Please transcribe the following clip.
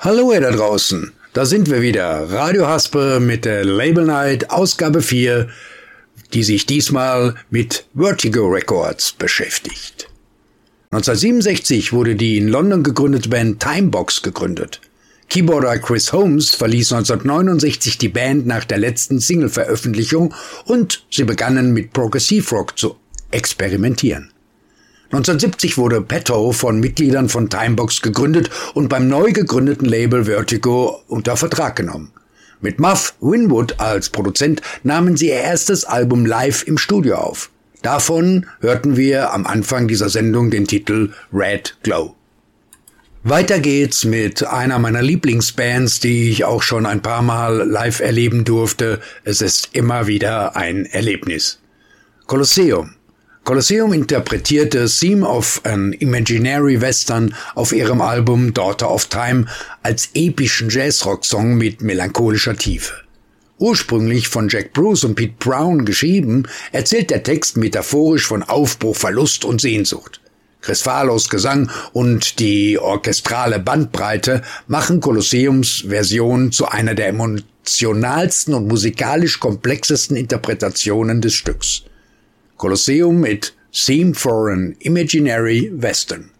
Hallo ihr da draußen, da sind wir wieder, Radio Haspe mit der Label Night Ausgabe 4, die sich diesmal mit Vertigo Records beschäftigt. 1967 wurde die in London gegründete Band Timebox gegründet. Keyboarder Chris Holmes verließ 1969 die Band nach der letzten Single-Veröffentlichung und sie begannen mit Progressive Rock zu experimentieren. 1970 wurde Petto von Mitgliedern von Timebox gegründet und beim neu gegründeten Label Vertigo unter Vertrag genommen. Mit Muff Winwood als Produzent nahmen sie ihr erstes Album live im Studio auf. Davon hörten wir am Anfang dieser Sendung den Titel Red Glow. Weiter geht's mit einer meiner Lieblingsbands, die ich auch schon ein paar Mal live erleben durfte. Es ist immer wieder ein Erlebnis. Colosseum. Colosseum interpretierte Theme of an Imaginary Western auf ihrem Album Daughter of Time als epischen Jazzrock-Song mit melancholischer Tiefe. Ursprünglich von Jack Bruce und Pete Brown geschrieben, erzählt der Text metaphorisch von Aufbruch, Verlust und Sehnsucht. Chris Farlows Gesang und die orchestrale Bandbreite machen Colosseums Version zu einer der emotionalsten und musikalisch komplexesten Interpretationen des Stücks. Colosseum mit Theme for an Imaginary Western.